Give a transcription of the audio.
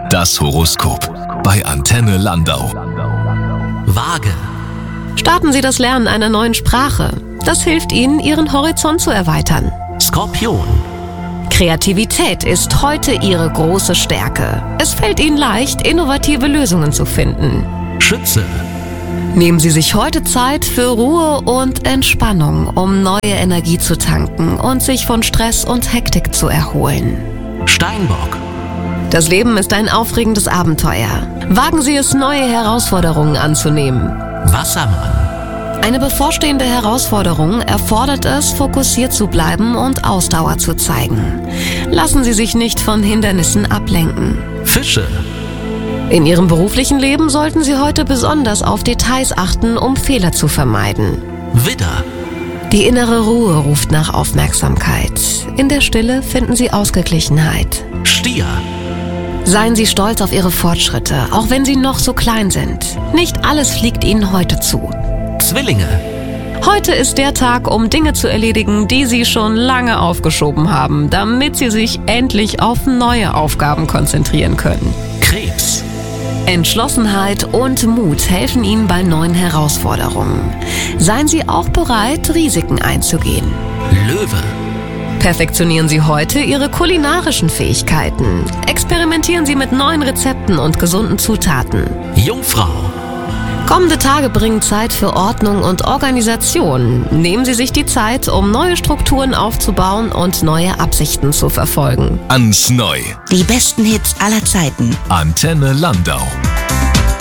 Das Horoskop bei Antenne Landau. Waage. Starten Sie das Lernen einer neuen Sprache. Das hilft Ihnen, Ihren Horizont zu erweitern. Skorpion. Kreativität ist heute Ihre große Stärke. Es fällt Ihnen leicht, innovative Lösungen zu finden. Schütze. Nehmen Sie sich heute Zeit für Ruhe und Entspannung, um neue Energie zu tanken und sich von Stress und Hektik zu erholen. Steinbock. Das Leben ist ein aufregendes Abenteuer. Wagen Sie es, neue Herausforderungen anzunehmen. Wassermann. Eine bevorstehende Herausforderung erfordert es, fokussiert zu bleiben und Ausdauer zu zeigen. Lassen Sie sich nicht von Hindernissen ablenken. Fische. In Ihrem beruflichen Leben sollten Sie heute besonders auf Details achten, um Fehler zu vermeiden. Widder. Die innere Ruhe ruft nach Aufmerksamkeit. In der Stille finden Sie Ausgeglichenheit. Stier. Seien Sie stolz auf Ihre Fortschritte, auch wenn sie noch so klein sind. Nicht alles fliegt Ihnen heute zu. Zwillinge. Heute ist der Tag, um Dinge zu erledigen, die Sie schon lange aufgeschoben haben, damit Sie sich endlich auf neue Aufgaben konzentrieren können. Krebs. Entschlossenheit und Mut helfen Ihnen bei neuen Herausforderungen. Seien Sie auch bereit, Risiken einzugehen. Löwe. Perfektionieren Sie heute Ihre kulinarischen Fähigkeiten. Experimentieren Sie mit neuen Rezepten und gesunden Zutaten. Jungfrau. Kommende Tage bringen Zeit für Ordnung und Organisation. Nehmen Sie sich die Zeit, um neue Strukturen aufzubauen und neue Absichten zu verfolgen. Ans Neu. Die besten Hits aller Zeiten. Antenne Landau.